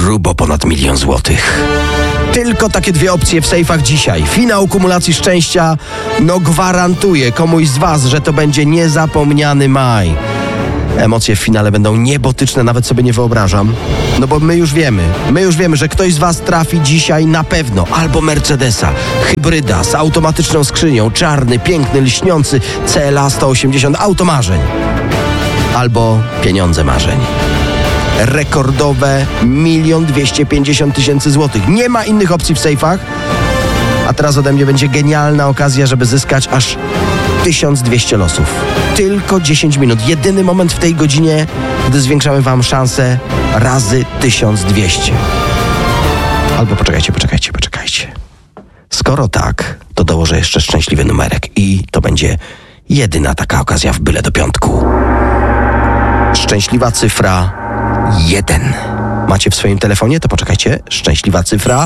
grubo ponad 1 000 000 złotych. Tylko takie 2 opcje w sejfach dzisiaj. Finał kumulacji szczęścia, gwarantuję komuś z was, że to będzie niezapomniany maj. Emocje w finale będą niebotyczne, nawet sobie nie wyobrażam. Bo my już wiemy, że ktoś z was trafi dzisiaj na pewno albo Mercedesa, hybryda z automatyczną skrzynią, czarny, piękny, lśniący CLA 180, auto marzeń. Albo pieniądze marzeń. Rekordowe 1 250 000 złotych. Nie ma innych opcji w sejfach. A teraz ode mnie będzie genialna okazja, żeby zyskać aż 1200 losów. Tylko 10 minut. Jedyny moment w tej godzinie, gdy zwiększamy wam szansę razy 1200. Albo poczekajcie. Skoro tak, to dołożę jeszcze szczęśliwy numerek i to będzie jedyna taka okazja w byle do piątku. Szczęśliwa cyfra 1. Macie w swoim telefonie? To poczekajcie. Szczęśliwa cyfra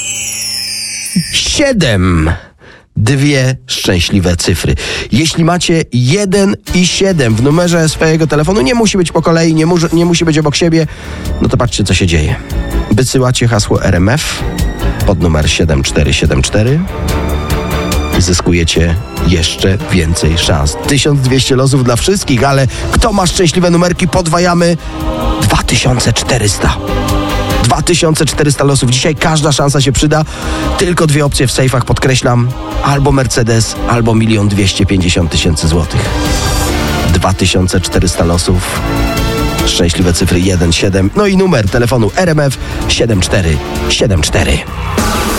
7. 2 szczęśliwe cyfry. Jeśli macie 1 i 7 w numerze swojego telefonu, nie musi być po kolei, nie musi być obok siebie, to patrzcie, co się dzieje. Wysyłacie hasło RMF pod numer 7474 i zyskujecie jeszcze więcej szans. 1200 losów dla wszystkich, ale kto ma szczęśliwe numerki, podwajamy 2400. 2400 losów. Dzisiaj każda szansa się przyda. Tylko 2 opcje w sejfach, podkreślam. Albo Mercedes, albo 1 250 000 złotych. 2400 losów. Szczęśliwe cyfry 1, 7. I numer telefonu RMF 7474.